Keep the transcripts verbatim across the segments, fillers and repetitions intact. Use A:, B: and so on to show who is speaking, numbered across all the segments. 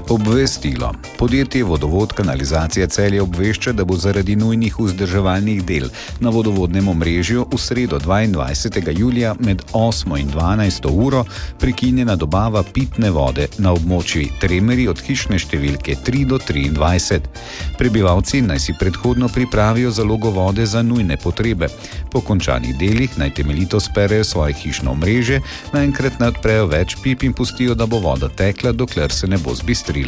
A: Obvestilo. Podjetje Vodovod kanalizacije Celje obvešča, da bo zaradi nujnih vzdrževalnih del na vodovodnem omrežju v sredo dvaindvajsetega julija med osmo in dvanajsto uro prekinjena dobava pitne vode na območju Tremeri od hišne številke tri do triindvajset. Prebivalci naj si predhodno pripravijo zalogo vode za nujne potrebe. Po končanih delih naj temeljito sperejo svoje hišno omrežje, naenkrat ne odprejo več pip in pustijo, da bo voda tekla, dokler se ne bo zbistrila.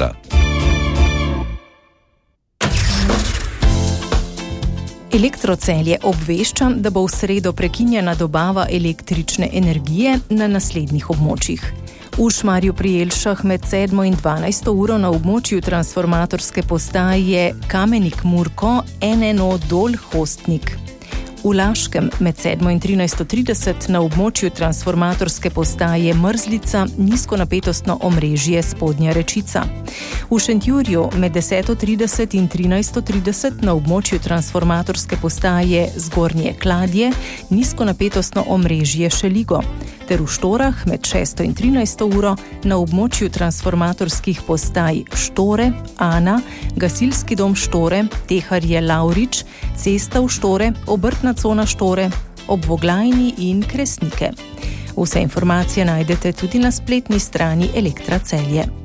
B: Elektro Celje obvešča, da bo v sredo prekinjena dobava električne energije na naslednjih območjih. V Šmarju pri Jelšah med sedmo in dvanajsto uro na območju transformatorske postaje Kamenik Murko N N O Dol Hostnik. V Laškem med sedmo in trinajsto trideset na območju transformatorske postaje Mrzlica nizkonapetostno omrežje Spodnja Rečica. V Šentjurju med deseto trideset in trinajsto trideset na območju transformatorske postaje Zgornje Kladje nizkonapetostno omrežje Šeligo. Ter v Štorah med šesto in trinajsto uro na območju transformatorskih postaj Štore, Ana, Gasilski dom Štore, Teharje Lavrič, Cesta v Štore, Obrtna cona Štore, ob Voglajni in Kresnike. Vse informacije najdete tudi na spletni strani Elektra Celje.